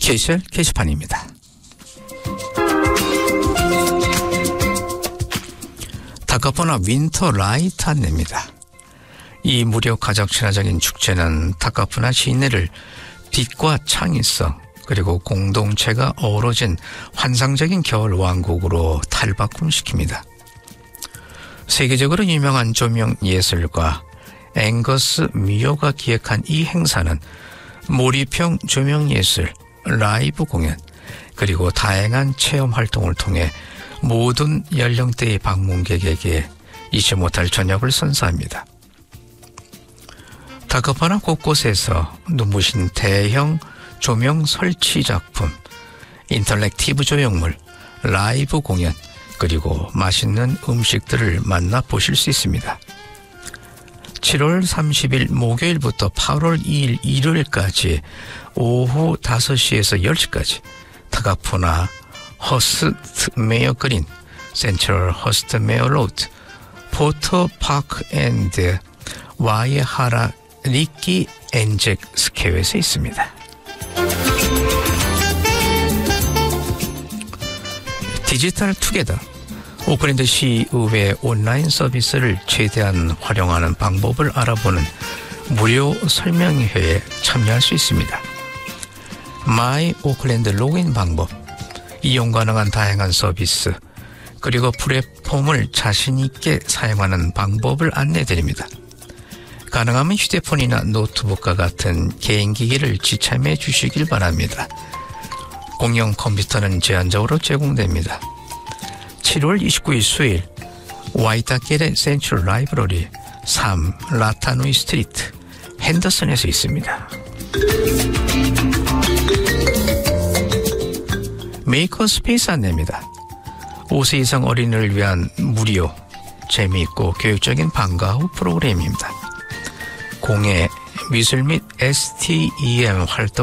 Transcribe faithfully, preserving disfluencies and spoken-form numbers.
케이씨알 게시판입니다. 타카푸나 윈터 라이트 안내입니다. 이 무려 가장 친화적인 축제는 타카푸나 시내를 빛과 창의성 그리고 공동체가 어우러진 환상적인 겨울 왕국으로 탈바꿈시킵니다. 세계적으로 유명한 조명 예술가 앵거스 미요가 기획한 이 행사는 몰입형 조명 예술, 라이브 공연, 그리고 다양한 체험 활동을 통해 모든 연령대의 방문객에게 잊지 못할 저녁을 선사합니다. 타카푸나 곳곳에서 눈부신 대형 조명 설치 작품, 인터랙티브 조형물, 라이브 공연, 그리고 맛있는 음식들을 만나보실 수 있습니다. 칠월 삼십일 목요일부터 팔월 이일 일요일까지 오후 다섯 시에서 열 시까지 타카푸나 허스트 메어 그린, 센트럴 허스트 메어 로드, 포터 파크 앤드 와이하라 리키 엔젝 스퀘어에서 있습니다. 디지털 투게더, 오클랜드 시의회 온라인 서비스를 최대한 활용하는 방법을 알아보는 무료 설명회에 참여할 수 있습니다. 마이 오클랜드 로그인 방법, 이용 가능한 다양한 서비스, 그리고 플랫폼을 자신 있게 사용하는 방법을 안내드립니다. 가능하면 휴대폰이나 노트북과 같은 개인기기를 지참해 주시길 바랍니다. 공용 컴퓨터는 제한적으로 제공됩니다. 칠월 이십구일 수요일 와이타켈의 센트럴 라이브러리 삼 라타누이 스트리트 핸더슨에서 있습니다. 메이커 스페이스 안내입니다. 오 세 이상 어린이를 위한 무료, 재미있고 교육적인 방과 후 프로그램입니다. 공예, 미술 및 에스티이엠 활동